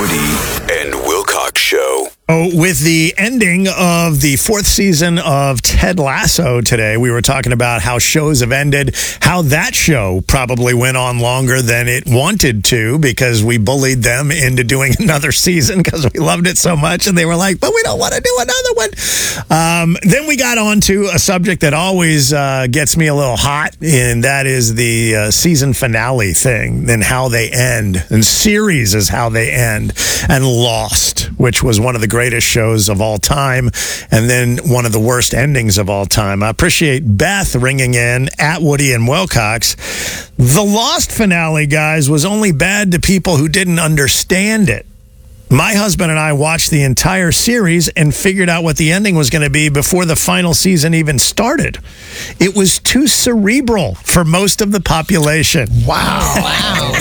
Woody and Wilcox Show. With the ending of the fourth season of Ted Lasso today, we were talking about how shows have ended, how that show probably went on longer than it wanted to because we bullied them into doing another season because we loved it so much. And they were like, but we don't want to do another one. Then we got on to a subject that always gets me a little hot, and that is the season finale thing and how they end. And series is how they end. And Lost, which was one of the greatest shows of all time, and then one of the worst endings of all time. I appreciate Beth ringing in at Woody and Wilcox. The Lost finale, guys, was only bad to people who didn't understand it. My husband and I watched the entire series and figured out what the ending was going to be before the final season even started. It was too cerebral for most of the population. Wow.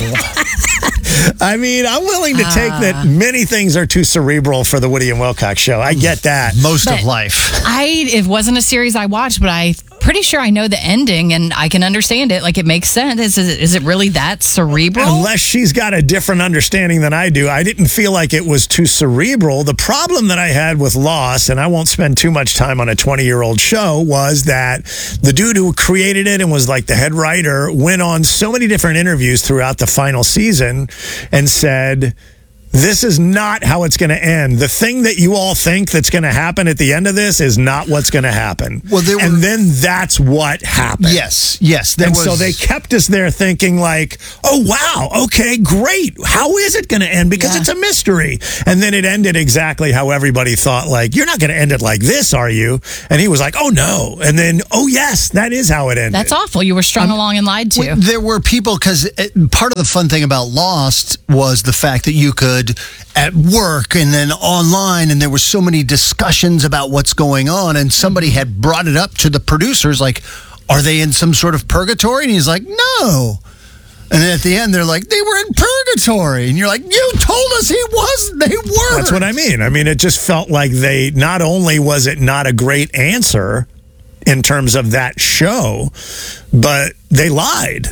I mean, I'm willing to take that many things are too cerebral for the Woody and Wilcox Show. I get that. Most of life. It wasn't a series I watched, but I'm pretty sure I know the ending and I can understand it. Like, it makes sense. Is it really that cerebral? Unless she's got a different understanding than I do. I didn't feel like it was too cerebral. The problem that I had with Lost, and I won't spend too much time on a 20-year-old show, was that the dude who created it and was like the head writer went on so many different interviews throughout the final season and said, this is not how it's going to end. The thing that you all think that's going to happen at the end of this is not what's going to happen. Well, and then that's what happened. Yes. So they kept us there thinking like, oh, wow, okay, great. How is it going to end? Because it's a mystery. And then it ended exactly how everybody thought, like, you're not going to end it like this, are you? And he was like, oh, no. And then, oh, yes, that is how it ended. That's awful. You were strung along and lied to. There were people, because part of the fun thing about Lost was the fact that you could at work and then online, and there were so many discussions about what's going on, and somebody had brought it up to the producers like, are they in some sort of purgatory? And he's like, no. And then at the end they're like, they were in purgatory, and you're like, you told us they were. That's what I mean. I mean, it just felt like they, not only was it not a great answer in terms of that show, but they lied.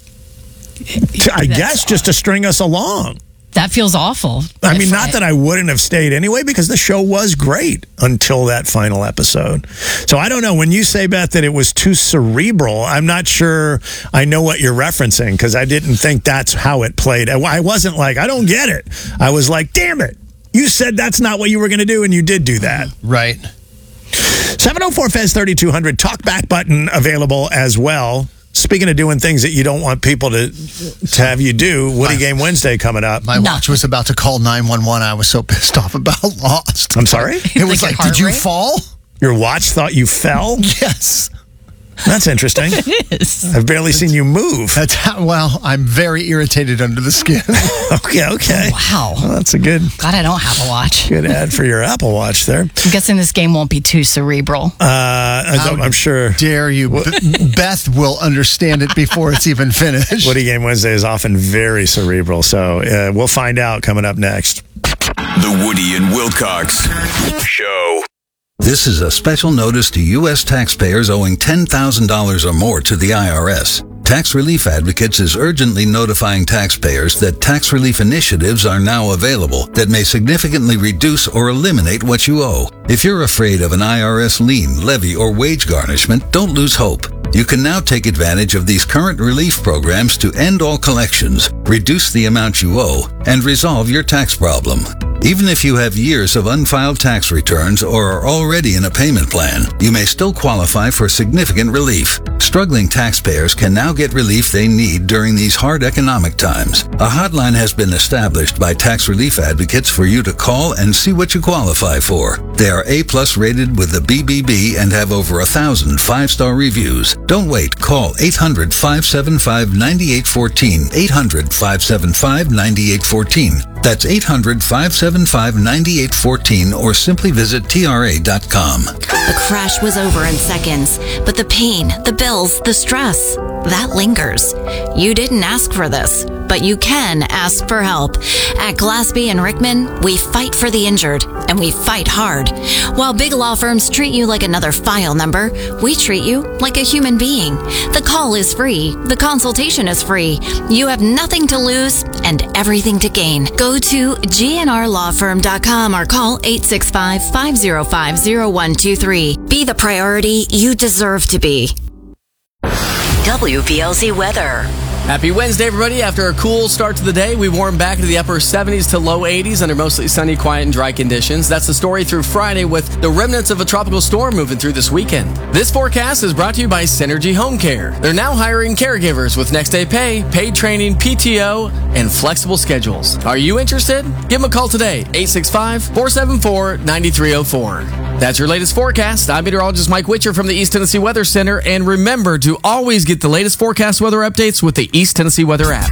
I guess just to string us along. That feels awful. I mean, not that I wouldn't have stayed anyway, because the show was great until that final episode. So I don't know. When you say, Beth, that it was too cerebral, I'm not sure I know what you're referencing, because I didn't think that's how it played. I wasn't like, I don't get it. I was like, damn it. You said that's not what you were going to do, and you did do that. Right. 704-FEZ-3200. Talkback button available as well. Speaking of doing things that you don't want people to have you do, Woody Game Wednesday coming up. My watch was about to call 911. I was so pissed off about Lost. I'm sorry? It was like, did you fall? Your watch thought you fell? Yes. That's interesting. It is. I've barely seen you move. That's how, well, I'm very irritated under the skin. Okay. Wow. Well, that's a good... God, I don't have a watch. Good ad for your Apple Watch there. I'm guessing this game won't be too cerebral. I'm sure. Dare you. Beth will understand it before it's even finished. Woody Game Wednesday is often very cerebral, so we'll find out coming up next. The Woody and Wilcox Show. This is a special notice to U.S. taxpayers owing $10,000 or more to the IRS. Tax Relief Advocates is urgently notifying taxpayers that tax relief initiatives are now available that may significantly reduce or eliminate what you owe. If you're afraid of an IRS lien, levy, or wage garnishment, don't lose hope. You can now take advantage of these current relief programs to end all collections, reduce the amount you owe, and resolve your tax problem. Even if you have years of unfiled tax returns or are already in a payment plan, you may still qualify for significant relief. Struggling taxpayers can now get relief they need during these hard economic times. A hotline has been established by Tax Relief Advocates for you to call and see what you qualify for. They are A+ rated with the BBB and have over 1,000 5-star reviews. Don't wait. Call 800-575-9814. 800-575-9814. That's 800-575-9814 or simply visit TRA.com. The crash was over in seconds, but the pain, the bills, the stress. that lingers. You didn't ask for this, but you can ask for help. At Glaspie and Rickman, we fight for the injured, and we fight hard. While big law firms treat you like another file number, we treat you like a human being. The call is free. The consultation is free. You have nothing to lose and everything to gain. Go to gnrlawfirm.com or call 865-505-0123. Be the priority you deserve to be. WPLZ weather. Happy Wednesday, everybody. After a cool start to the day, we warm back into the upper 70s to low 80s under mostly sunny, quiet, and dry conditions. That's the story through Friday with the remnants of a tropical storm moving through this weekend. This forecast is brought to you by Synergy Home Care. They're now hiring caregivers with next day pay, paid training, PTO, and flexible schedules. Are you interested? Give them a call today, 865-474-9304. That's your latest forecast. I'm meteorologist Mike Witcher from the East Tennessee Weather Center. And remember to always get the latest forecast weather updates with the East Tennessee Weather app.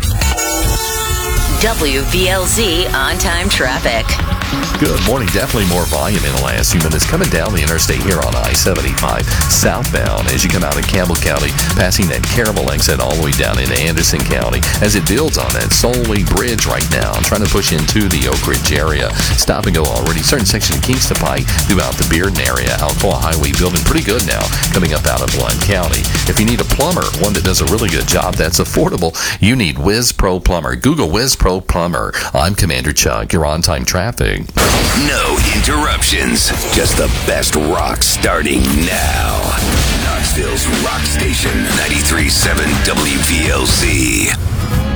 WVLZ on-time traffic. Good morning. Definitely more volume in the last few minutes coming down the interstate here on I-75 southbound as you come out of Campbell County, passing that Caramel exit all the way down into Anderson County as it builds on that Solway Bridge right now, trying to push into the Oak Ridge area. Stop and go already. Certain section of Kingston Pike throughout the Bearden area. Alcoa Highway building pretty good now coming up out of Blount County. If you need a plumber, one that does a really good job that's affordable, you need Whiz Pro Plumber. Google Whiz Pro Plumber. I'm Commander Chuck. You're on-time traffic. No interruptions. Just the best rock starting now. Knoxville's Rock Station 93.7 WVLZ.